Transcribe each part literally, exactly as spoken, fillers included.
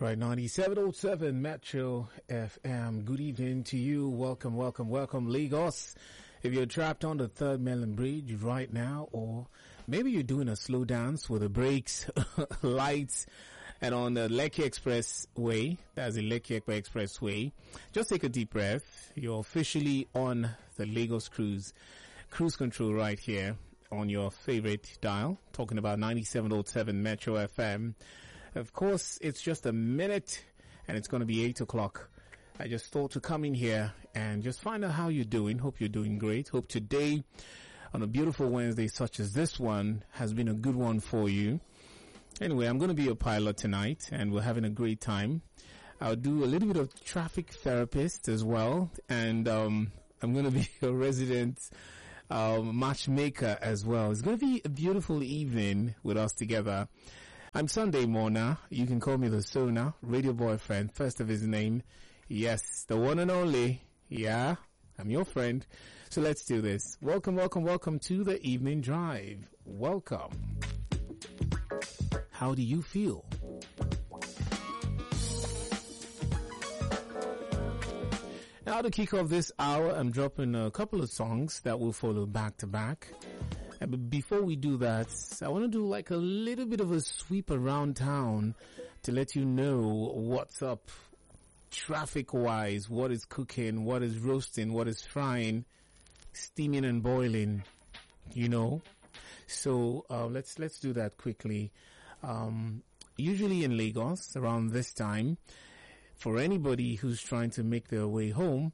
Right, ninety-seven point seven Metro F M. Good evening to you. Welcome, welcome, welcome, Lagos. If you're trapped on the Third Mainland Bridge right now, or maybe you're doing a slow dance with the brakes, lights, and on the Lekki Expressway, that's the Lekki Expressway, just take a deep breath. You're officially on the Lagos Cruise, cruise control right here on your favorite dial, talking about ninety-seven point seven Metro F M. Of course, it's just a minute and it's going to be eight o'clock. I just thought to come in here and just find out how you're doing. Hope you're doing great. Hope today, on a beautiful Wednesday such as this one, has been a good one for you. Anyway, I'm going to be your pilot tonight and we're having a great time. I'll do a little bit of traffic therapist as well. And um, I'm going to be a resident um, matchmaker as well. It's going to be a beautiful evening with us together. I'm Sunday Mona. You can call me the Sona, radio boyfriend, first of his name. Yes, the one and only. Yeah, I'm your friend. So let's do this. Welcome, welcome, welcome to the evening drive. Welcome. How do you feel? Now to kick off this hour, I'm dropping a couple of songs that will follow back to back. But before we do that, I want to do like a little bit of a sweep around town to let you know what's up traffic-wise, what is cooking, what is roasting, what is frying, steaming and boiling, you know. So uh, let's let's do that quickly. Um, usually in Lagos, around this time, for anybody who's trying to make their way home,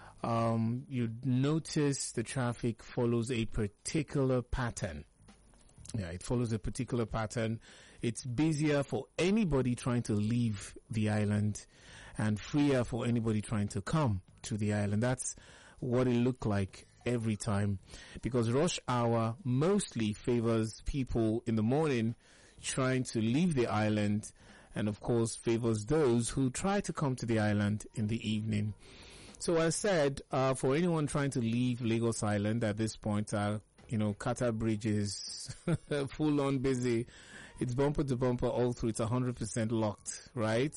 Um, you notice the traffic follows a particular pattern. Yeah, it follows a particular pattern. It's busier for anybody trying to leave the island and freer for anybody trying to come to the island. That's what it looked like every time, because rush hour mostly favors people in the morning trying to leave the island, and of course favors those who try to come to the island in the evening. So I said, uh, for anyone trying to leave Lagos Island at this point, uh, you know, Qatar Bridge is full on busy. It's bumper to bumper all through. It's one hundred percent locked, right?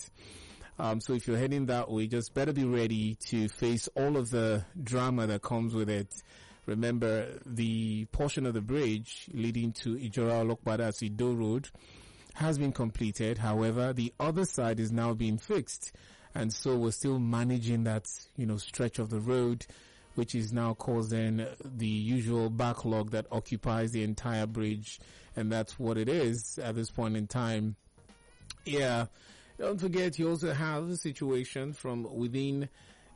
Um, so if you're heading that way, just better be ready to face all of the drama that comes with it. Remember, the portion of the bridge leading to Ijora Olokpada Sido Road has been completed. However, the other side is now being fixed. And so we're still managing that, you know, stretch of the road, which is now causing the usual backlog that occupies the entire bridge. And that's what it is at this point in time. Yeah. Don't forget, you also have the situation from within,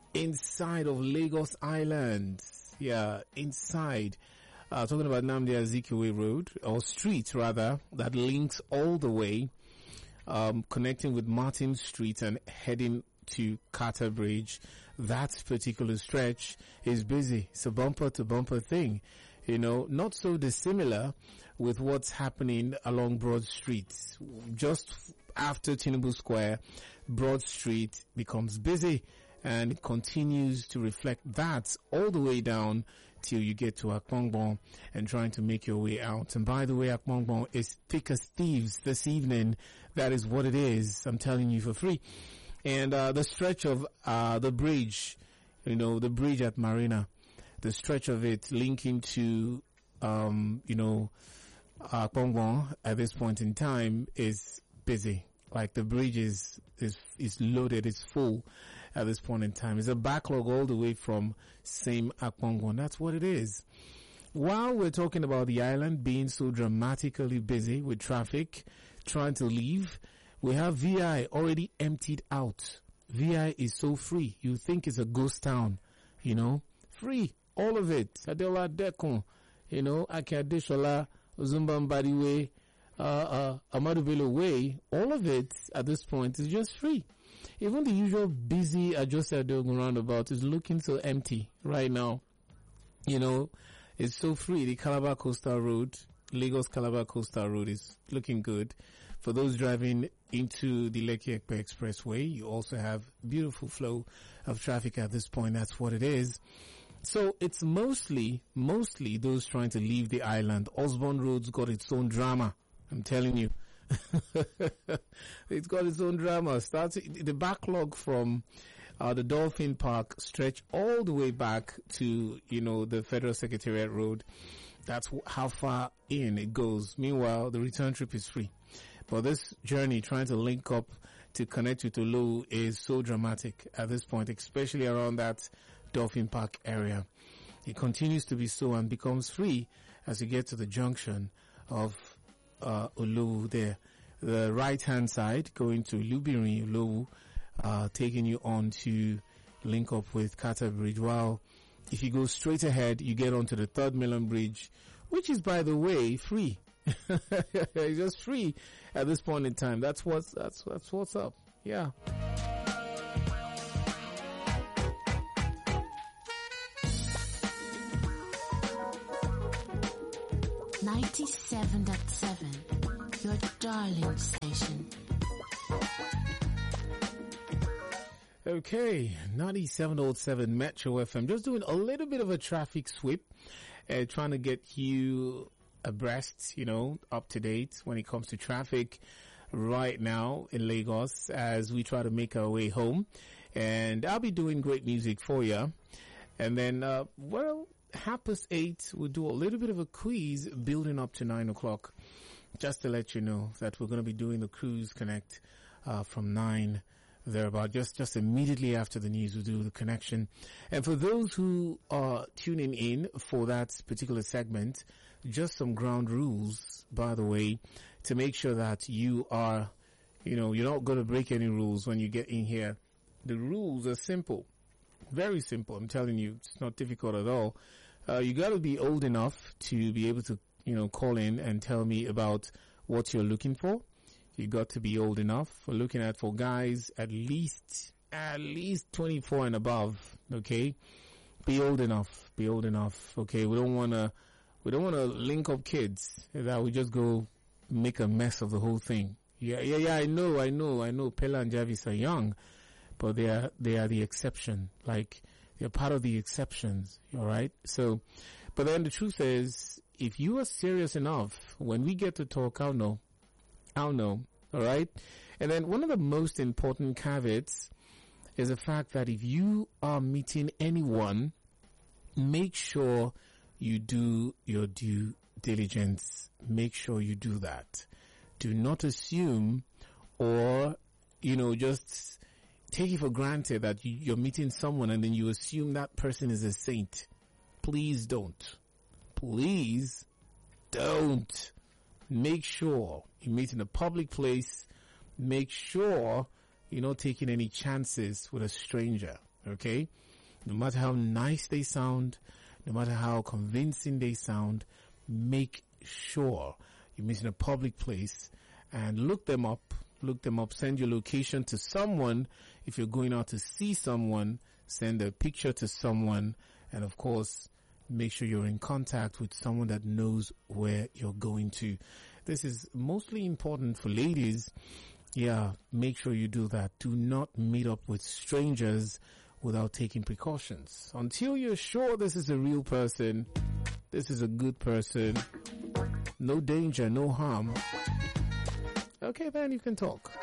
inside of Lagos Island. Yeah, inside. Uh, talking about Nnamdi Azikiwe Road, or street rather, that links all the way Um, connecting with Martin Street and heading to Qatar Bridge. That particular stretch is busy. It's a bumper to bumper thing. You know, not so dissimilar with what's happening along Broad Street. Just after Tinubu Square, Broad Street becomes busy and it continues to reflect that all the way down till you get to Akpongbon and trying to make your way out. And by the way, Akpongbon is thick as thieves this evening. That is what it is. I'm telling you for free. And uh, the stretch of uh, the bridge, you know, the bridge at Marina, the stretch of it linking to, um, you know, Akpongbon at this point in time is busy. Like the bridge is, is, is loaded, it's full at this point in time. It's a backlog all the way from same Akpongbon. That's what it is. While we're talking about the island being so dramatically busy with traffic, trying to leave, we have V I already emptied out. V I is so free. You think it's a ghost town, you know, free. All of it. Adeola Dekun, you know, Akadeshola, Ozumba Mbadiwe, Uh, uh, Amadu Bello Way, all of it at this point is just free. Even the usual busy Ajose Adeogun roundabout is looking so empty right now. You know, it's so free. The Calabar Coastal Road, Lagos Calabar Coastal Road is looking good. For those driving into the Lekki Expressway, you also have beautiful flow of traffic at this point. That's what it is. So it's mostly, mostly those trying to leave the island. Osborne Road's got its own drama. I'm telling you. It's got its own drama. Starts the backlog from uh, the Dolphin Park stretch all the way back to, you know, the Federal Secretariat Road. That's how far in it goes. Meanwhile, the return trip is free. But this journey, trying to link up to connect with Olu, is so dramatic at this point, especially around that Dolphin Park area. It continues to be so and becomes free as you get to the junction of uh, Olu there. The right-hand side going to Lubirin, Olu, uh, taking you on to link up with Carter Bridge. While if you go straight ahead, you get onto the Third Mainland Bridge, which is, by the way, free. It's just free at this point in time. That's what's that's that's what's up. Yeah. ninety-seven point seven, your darling station. Okay, ninety-seven point seven Metro F M. Just doing a little bit of a traffic sweep, uh, trying to get you abreast, you know, up to date when it comes to traffic right now in Lagos as we try to make our way home. And I'll be doing great music for you. And then, uh, well, half past eight, we'll do a little bit of a quiz building up to nine o'clock. Just to let you know that we're going to be doing the Cruise Connect uh, from nine thereabout. Just, just immediately after the news, we'll do the connection. And for those who are tuning in for that particular segment, just some ground rules, by the way, to make sure that you are, you know, you're not going to break any rules when you get in here. The rules are simple. Very simple. I'm telling you, it's not difficult at all. Uh, you got to be old enough to be able to, you know, call in and tell me about what you're looking for. You got to be old enough. We're looking at, for guys, at least, at least twenty-four and above. Okay. Be old enough. Be old enough. Okay. We don't want to, we don't want to link up kids that we just go make a mess of the whole thing. Yeah. Yeah. Yeah. I know. I know. I know. Pella and Jarvis are young, but they are, they are the exception. Like, they're part of the exceptions. All right. So, but then the truth is, if you are serious enough, when we get to talk, I'll know. I'll know. All right. And then one of the most important caveats is the fact that if you are meeting anyone, make sure you do your due diligence. Make sure you do that. Do not assume or, you know, just take it for granted that you, you're meeting someone and then you assume that person is a saint. Please don't. Please don't. Make sure you meet in a public place. Make sure you're not taking any chances with a stranger. Okay? No matter how nice they sound, no matter how convincing they sound, make sure you meet in a public place and look them up. Look them up. Send your location to someone. If you're going out to see someone, send a picture to someone. And of course, make sure you're in contact with someone that knows where you're going to. This is mostly important for ladies. Yeah, make sure you do that. Do not meet up with strangers without taking precautions. Until you're sure this is a real person, this is a good person, no danger, no harm. Okay, then you can talk.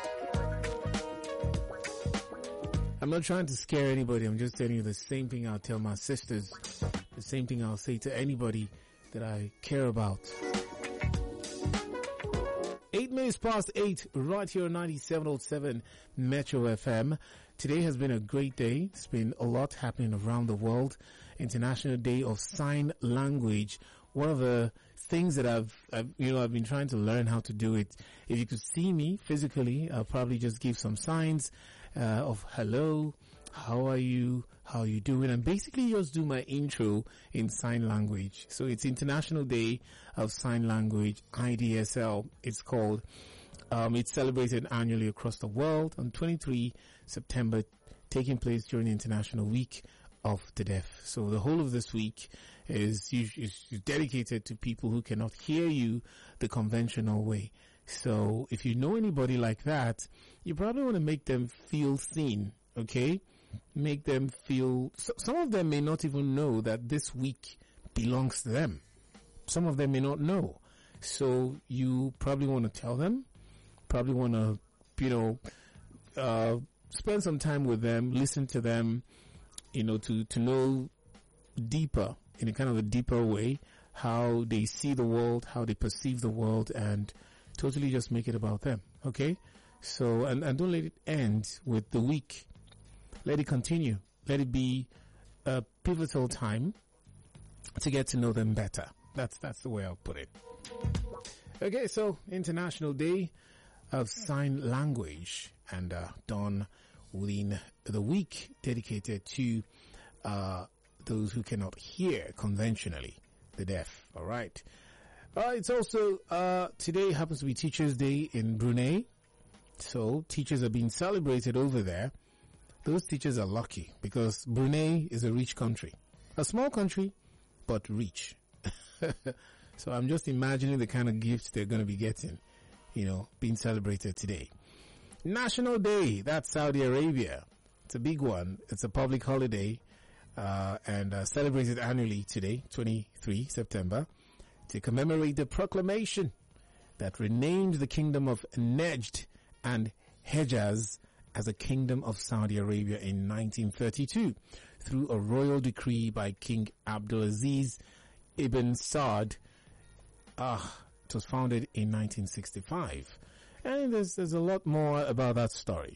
I'm not trying to scare anybody. I'm just telling you the same thing I'll tell my sisters. The same thing I'll say to anybody that I care about. Eight minutes past eight, right here on ninety-seven point seven Metro F M. Today has been a great day. It's been a lot happening around the world. International Day of Sign Language. One of the things that I've, I've, you know, I've been trying to learn how to do it. If you could see me physically, I'll probably just give some signs uh, of hello, how are you, how are you doing, and basically just do my intro in sign language. So it's International Day of Sign Language, I D S L, it's called. Um, it's celebrated annually across the world on the twenty-third of September, taking place during the International Week of the Deaf. So the whole of this week is, is dedicated to people who cannot hear you the conventional way. So if you know anybody like that, you probably want to make them feel seen, okay? Make them feel, so, some of them may not even know that this week belongs to them. Some of them may not know. So you probably want to tell them, probably want to, you know, uh, spend some time with them, listen to them, you know, to, to know deeper, in a kind of a deeper way, how they see the world, how they perceive the world, and totally just make it about them. Okay? So, and, and don't let it end with the week. Let it continue. Let it be a pivotal time to get to know them better. That's, that's the way I'll put it. Okay, so International Day of Sign Language, and uh, done within the week dedicated to uh, those who cannot hear conventionally, the deaf. All right. Uh, it's also, uh, today happens to be Teachers' Day in Brunei. So teachers are being celebrated over there. Those teachers are lucky because Brunei is a rich country. A small country, but rich. So I'm just imagining the kind of gifts they're going to be getting, you know, being celebrated today. National Day, that's Saudi Arabia. It's a big one. It's a public holiday, uh, and uh, celebrated annually today, twenty-third September, to commemorate the proclamation that renamed the kingdom of Najd and Hejaz as a kingdom of Saudi Arabia in nineteen thirty-two through a royal decree by King Abdulaziz ibn Saud. Ah, it was founded in nineteen sixty-five. And there's, there's a lot more about that story.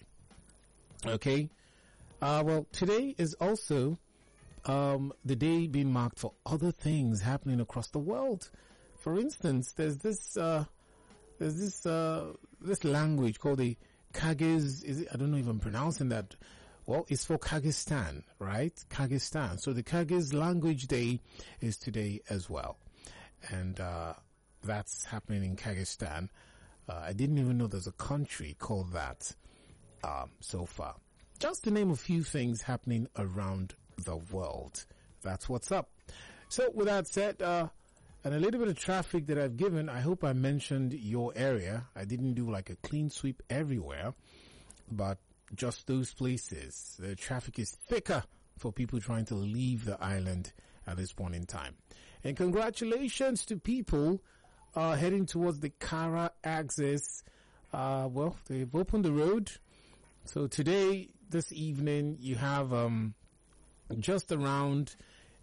Okay. Uh, well, today is also, um, the day being marked for other things happening across the world. For instance, there's this, uh, there's this, uh, this language called the Kyrgyz, is it, I don't know if I'm pronouncing that. Well, it's for Kyrgyzstan, right? Kyrgyzstan. So the Kyrgyz Language Day is today as well. And, uh, that's happening in Kyrgyzstan. Uh, I didn't even know there's a country called that, um, so far. Just to name a few things happening around the world. That's what's up. So with that said, uh, and a little bit of traffic that I've given, I hope I mentioned your area. I didn't do like a clean sweep everywhere, but just those places. The traffic is thicker for people trying to leave the island at this point in time. And congratulations to people uh, heading towards the Kara axis. Uh, well, they've opened the road. So today, this evening, you have um, just around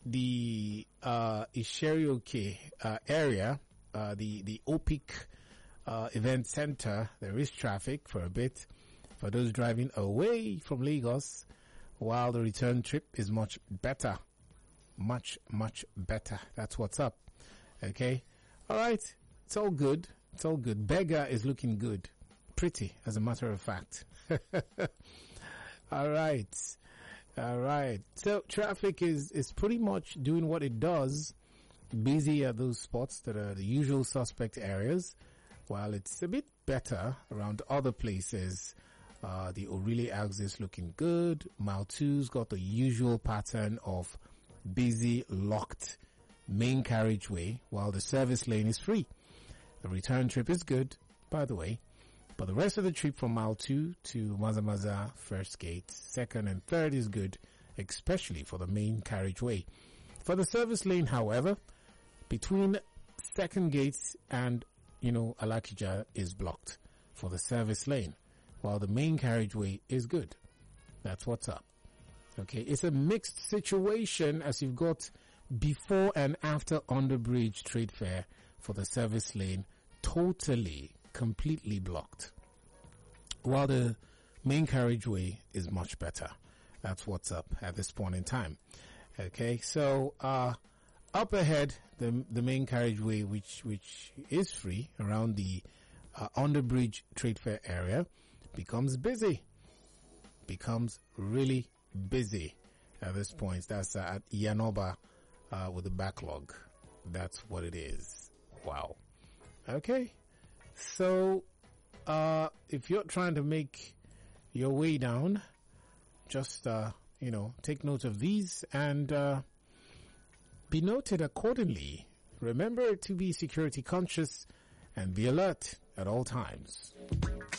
the uh, Isherioke uh, area, uh, the, the O P I C uh, event center, there is traffic for a bit for those driving away from Lagos, while the return trip is much better. Much, much better. That's what's up. Okay? All right. It's all good. It's all good. Beggar is looking good. Pretty, as a matter of fact. All right. All right. So traffic is, is pretty much doing what it does. Busy at those spots that are the usual suspect areas, while it's a bit better around other places. Uh, the O'Reilly axis looking good. Mile two's got the usual pattern of busy, locked main carriageway, while the service lane is free. The return trip is good, by the way. But the rest of the trip from mile two to Maza Maza, first gate, second and third is good, especially for the main carriageway. For the service lane, however, between second gates and, you know, Alakija is blocked for the service lane, while the main carriageway is good. That's what's up. Okay, it's a mixed situation as you've got before and after Underbridge Trade Fair for the service lane totally, completely blocked, while the main carriageway is much better. That's what's up at this point in time. Okay, so uh, up ahead, the the main carriageway, which which is free around the uh, Underbridge Trade Fair area, becomes busy. Becomes really busy at this point. That's uh, at Yanoba uh, with the backlog. That's what it is. Wow. Okay. So, uh, if you're trying to make your way down, just, uh, you know, take note of these and uh, be noted accordingly. Remember to be security conscious and be alert at all times.